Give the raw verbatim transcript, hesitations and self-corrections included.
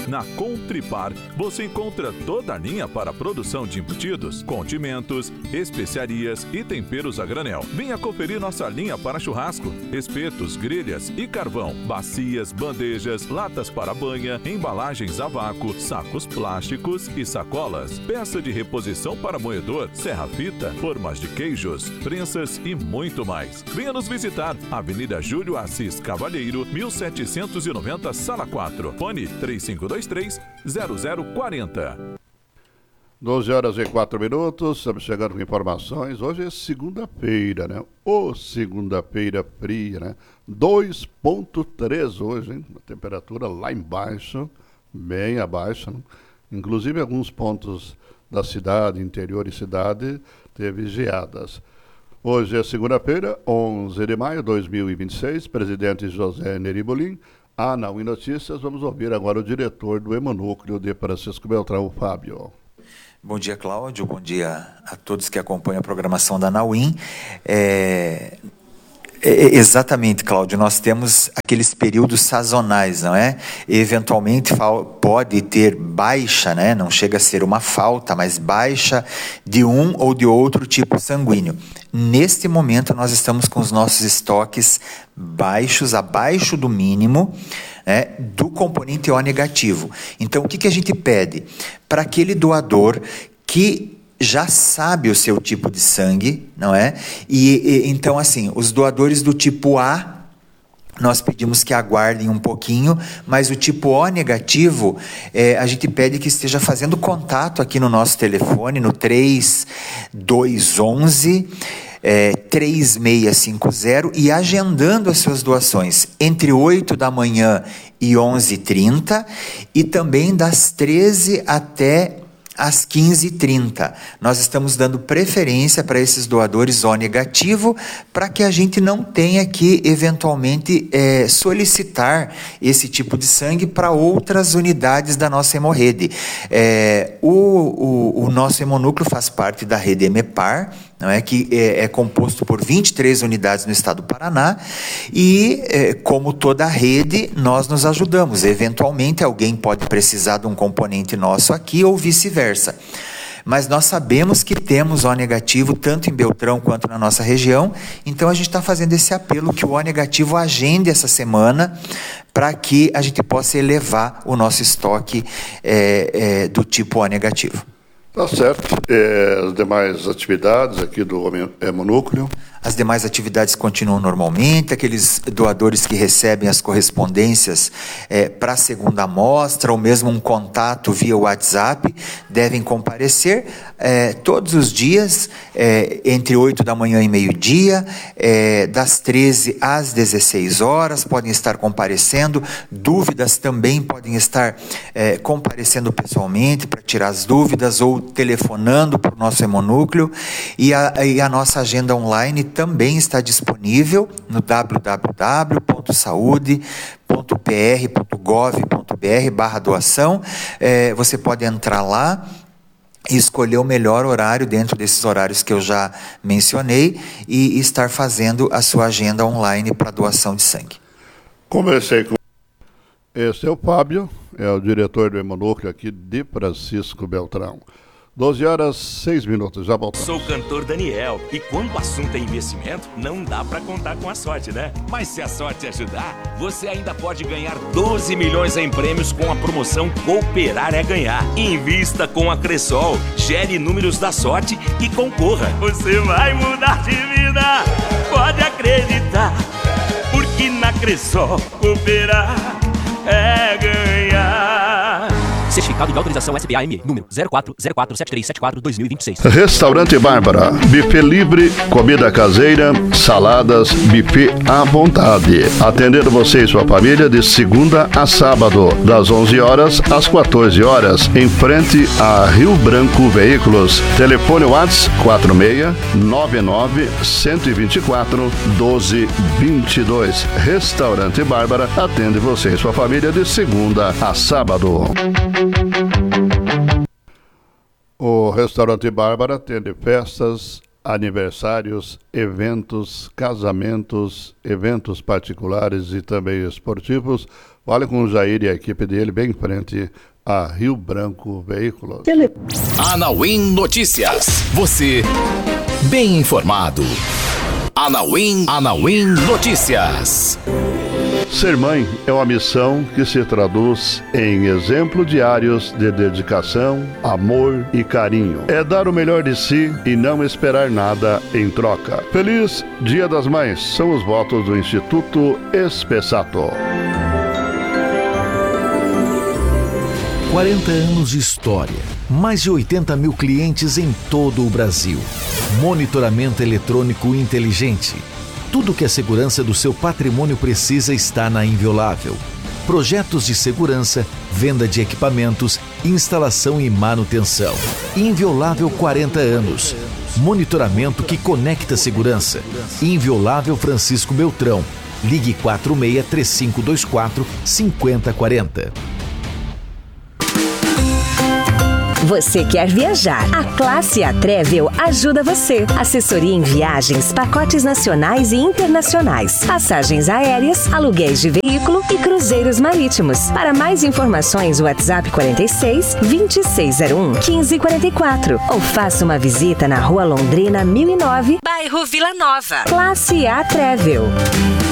Na Contripar, você encontra toda a linha para a produção de embutidos, condimentos, especiarias e temperos a granel. Venha conferir nossa linha para churrasco, espetos, grelhas e carvão, bacias, bandejas, latas para banha, embalagens a vácuo, sacos plásticos e sacolas, peça de reposição para moedor, serra-fita, formas de queijos, prensas e muito mais. Venha nos visitar, Avenida Júlio Assis Cavalheiro, mil setecentos e noventa, Sala quatro. Fone três cinco dois três, zero zero quatro zero. doze horas e quatro minutos, estamos chegando com informações. Hoje é segunda-feira, né? Ô, segunda-feira fria, né? dois ponto três hoje, hein? A temperatura lá embaixo, bem abaixo, né? Inclusive alguns pontos da cidade, interior e cidade, teve geadas. Hoje é segunda-feira, onze de maio de dois mil e vinte e seis, presidente José Neribolin. Ah, não, em notícias, vamos ouvir agora o diretor do Hemonúcleo de Francisco Beltrão, Fábio. Bom dia, Cláudio. Bom dia a todos que acompanham a programação da Nauim. É... É, exatamente, Cláudio, nós temos aqueles períodos sazonais, não é? E, eventualmente pode ter baixa, né? Não chega a ser uma falta, mas baixa de um ou de outro tipo sanguíneo. Neste momento nós estamos com os nossos estoques baixos, abaixo do mínimo, né, do componente O negativo. Então o que, que a gente pede? Para aquele doador que já sabe o seu tipo de sangue, não é? E, e então, assim, os doadores do tipo A, nós pedimos que aguardem um pouquinho, mas o tipo O negativo, é, a gente pede que esteja fazendo contato aqui no nosso telefone, no três dois um um, é, três seis cinco zero, e agendando as suas doações entre oito da manhã e onze e trinta, e também das treze até às quinze e trinta. Nós estamos dando preferência para esses doadores O negativo, para que a gente não tenha que, eventualmente, é, solicitar esse tipo de sangue para outras unidades da nossa hemorrede. É, o, o, o nosso hemonúcleo faz parte da rede Emepar, não é, que é, é composto por vinte e três unidades no estado do Paraná, e, é, como toda a rede, nós nos ajudamos. Eventualmente, alguém pode precisar de um componente nosso aqui, ou vice-versa. Mas nós sabemos que temos O negativo, tanto em Beltrão quanto na nossa região, então a gente está fazendo esse apelo que o O negativo agende essa semana, para que a gente possa elevar o nosso estoque é, é, do tipo O negativo. Tá certo. É, as demais atividades aqui do Hemonúcleo? As demais atividades continuam normalmente, aqueles doadores que recebem as correspondências é, para a segunda amostra, ou mesmo um contato via WhatsApp, devem comparecer é, todos os dias, é, entre oito da manhã e meio-dia, é, das treze às dezesseis horas, podem estar comparecendo. Dúvidas também podem estar é, comparecendo pessoalmente para tirar as dúvidas, ou telefonando para o nosso Hemonúcleo, e a, e a nossa agenda online também está disponível no w w w ponto saude ponto p r ponto gov ponto b r barra doação. É, você pode entrar lá e escolher o melhor horário dentro desses horários que eu já mencionei, e estar fazendo a sua agenda online para doação de sangue. Conversei com... Esse é o Fábio, é o diretor do Hemonúcleo aqui de Francisco Beltrão. doze horas, seis minutos, já voltamos. Sou o cantor Daniel, e quando o assunto é investimento, não dá pra contar com a sorte, né? Mas se a sorte ajudar, você ainda pode ganhar doze milhões em prêmios com a promoção Cooperar é Ganhar. Invista com a Cressol, gere números da sorte e concorra. Você vai mudar de vida, pode acreditar, porque na Cressol cooperar é ganhar. Certificado de autorização S B A M, número zero quatro zero quatro sete três sete quatro barra dois mil e vinte e seis. Restaurante Bárbara, buffet livre, comida caseira, saladas, buffet à vontade. Atendendo você e sua família de segunda a sábado, das onze horas às quatorze horas, em frente a Rio Branco Veículos. Telefone WhatsApp quatro seis nove nove um dois quatro um dois dois dois. Restaurante Bárbara atende você e sua família de segunda a sábado. O Restaurante Bárbara atende festas, aniversários, eventos, casamentos, eventos particulares e também esportivos, Fale com o Jair e a equipe dele bem em frente a Rio Branco Veículos. Anauim Notícias. Você bem informado. Anauim, Anauim Notícias. Ser mãe é uma missão que se traduz em exemplos diários de dedicação, amor e carinho. É dar o melhor de si e não esperar nada em troca. Feliz Dia das Mães, são os votos do Instituto Espessato. quarenta anos de história, mais de oitenta mil clientes em todo o Brasil. Monitoramento eletrônico inteligente. Tudo que a segurança do seu patrimônio precisa está na Inviolável. Projetos de segurança, venda de equipamentos, instalação e manutenção. Inviolável quarenta anos. Monitoramento que conecta segurança. Inviolável Francisco Beltrão. Ligue quatro seis três cinco dois quatro cinco zero quatro zero. Você quer viajar? A Classe A Travel ajuda você. Assessoria em viagens, pacotes nacionais e internacionais, passagens aéreas, aluguéis de veículo e cruzeiros marítimos. Para mais informações, WhatsApp quarenta e seis, vinte e seis zero um, quinze quarenta e quatro ou faça uma visita na Rua Londrina mil e nove, bairro Vila Nova. Classe A Travel.